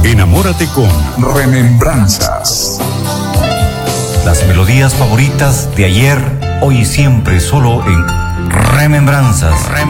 Enamórate con Remembranzas. Las melodías favoritas de ayer, hoy y siempre, solo en Remembranzas.